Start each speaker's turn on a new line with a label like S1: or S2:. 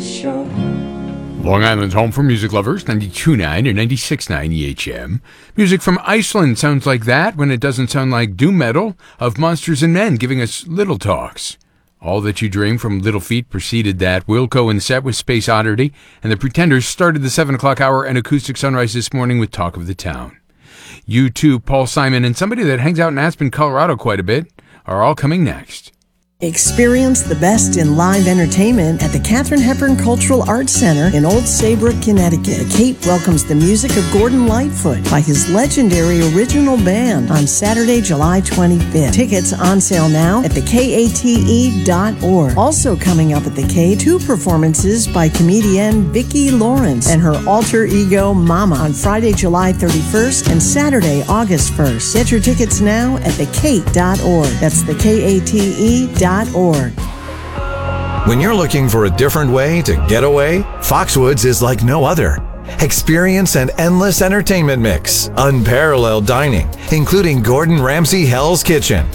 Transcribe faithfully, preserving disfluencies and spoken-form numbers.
S1: show.
S2: Long Island's home for music lovers, ninety-two point nine or ninety-six point nine E H M. Music from Iceland sounds like that when it doesn't sound like doom metal of Monsters and Men giving us Little Talks. All That You Dream from Little Feat preceded that. Wilco in set with Space Oddity, and the Pretenders started the seven o'clock hour and acoustic sunrise this morning with Talk of the Town. U two, Paul Simon, and somebody that hangs out in Aspen, Colorado quite a bit are all coming next.
S3: Experience the best in live entertainment at the Katharine Hepburn Cultural Arts Center in Old Saybrook, Connecticut. Cape welcomes the music of Gordon Lightfoot by his legendary original band on Saturday, July twenty-fifth. Tickets on sale now at the K A T E dot org. Also coming up at the K, two performances by comedian Vicki Lawrence and her alter ego Mama on Friday, July thirty-first and Saturday, August first. Get your tickets now at the K dot org. That's the K A T E dot org.
S4: When you're looking for a different way to get away, Foxwoods is like no other. Experience an endless entertainment mix, unparalleled dining, including Gordon Ramsay Hell's Kitchen,